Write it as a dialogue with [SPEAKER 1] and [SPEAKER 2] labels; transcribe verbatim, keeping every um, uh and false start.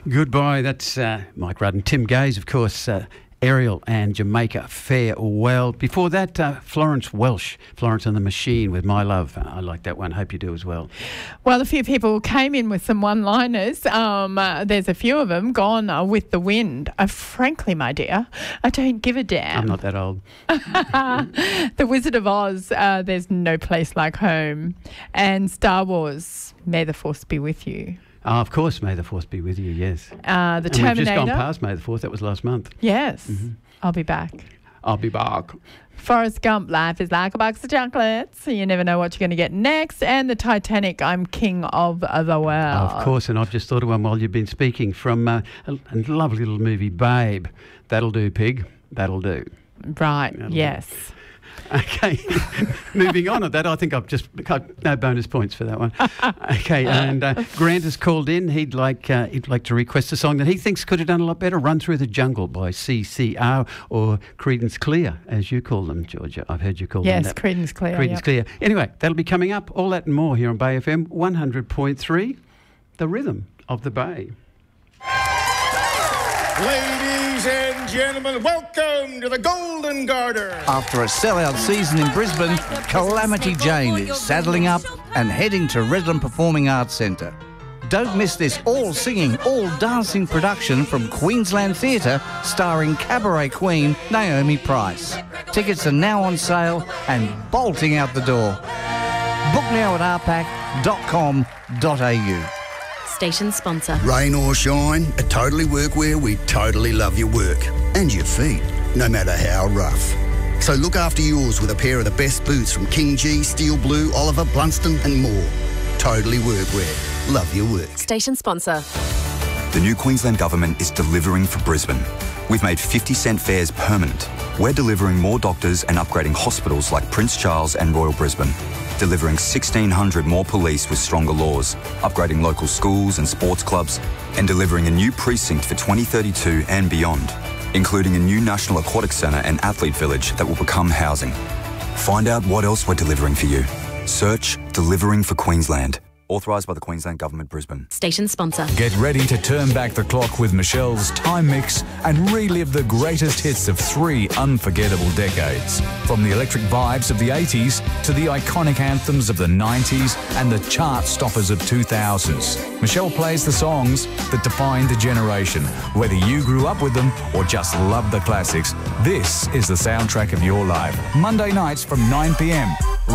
[SPEAKER 1] Goodbye. That's uh, Mike Rudd and Tim Gaze, of course. Uh, Ariel and Jamaica, farewell. Before that, uh, Florence Welsh, Florence and the Machine with My Love. Uh, I like that one. Hope you do as well.
[SPEAKER 2] Well, a few people came in with some one-liners. Um, uh, there's a few of them. Gone uh, with the Wind. Uh, frankly, my dear, I don't give a damn.
[SPEAKER 1] I'm not that old.
[SPEAKER 2] The Wizard of Oz, uh, There's No Place Like Home. And Star Wars, May the Force Be With You.
[SPEAKER 1] Oh, of course, May the Force be with you, yes.
[SPEAKER 2] Uh, the
[SPEAKER 1] and
[SPEAKER 2] Terminator.
[SPEAKER 1] We've just gone past May the Fourth. That was last month.
[SPEAKER 2] Yes.
[SPEAKER 1] Mm-hmm.
[SPEAKER 2] I'll be back.
[SPEAKER 1] I'll be back.
[SPEAKER 2] Forrest Gump, Life is Like a Box of Chocolates. You never know what you're going to get next. And the Titanic, I'm King of the World.
[SPEAKER 1] Of course, and I've just thought of one while you've been speaking from uh, a, a lovely little movie, Babe. That'll do, pig. That'll do.
[SPEAKER 2] Right,
[SPEAKER 1] That'll
[SPEAKER 2] yes.
[SPEAKER 1] Do. Okay, moving on at that, I think I've just got no bonus points for that one. Okay, and uh, Grant has called in. He'd like uh, he'd like to request a song that he thinks could have done a lot better. Run Through the Jungle by C C R or Creedence Clear, as you call them, Georgia. I've heard you call
[SPEAKER 2] yes,
[SPEAKER 1] them that.
[SPEAKER 2] Yes, Creedence Clear.
[SPEAKER 1] Creedence
[SPEAKER 2] yep.
[SPEAKER 1] Clear. Anyway, that'll be coming up. All that and more here on Bay F M one hundred point three, the rhythm of the Bay.
[SPEAKER 3] Ladies and gentlemen, welcome to the Golden Garter.
[SPEAKER 4] After a sellout season in Brisbane, Calamity Jane is saddling up and heading to Redland Performing Arts Centre. Don't miss this all-singing, all-dancing production from Queensland Theatre starring cabaret queen Naomi Price. Tickets are now on sale and bolting out the door. Book now at r pac dot com dot a u.
[SPEAKER 5] Station sponsor.
[SPEAKER 6] Rain or shine, at Totally Workwear, we totally love your work and your feet, no matter how rough. So look after yours with a pair of the best boots from King G, Steel Blue, Oliver, Blunston and more. Totally Workwear. Love your work.
[SPEAKER 5] Station sponsor.
[SPEAKER 7] The new Queensland Government is delivering for Brisbane. We've made fifty cent fares permanent. We're delivering more doctors and upgrading hospitals like Prince Charles and Royal Brisbane. Delivering sixteen hundred more police with stronger laws, upgrading local schools and sports clubs, and delivering a new precinct for twenty thirty-two and beyond, including a new National Aquatic Centre and Athlete Village that will become housing. Find out what else we're delivering for you. Search Delivering for Queensland. Authorised by the Queensland Government, Brisbane.
[SPEAKER 5] Station sponsor.
[SPEAKER 8] Get ready to turn back the clock with Michelle's Time Mix and relive the greatest hits of three unforgettable decades. From the electric vibes of the eighties to the iconic anthems of the nineties and the chart stoppers of two thousands. Michelle plays the songs that defined a generation. Whether you grew up with them or just loved the classics, this is the soundtrack of your life. Monday nights from nine p m.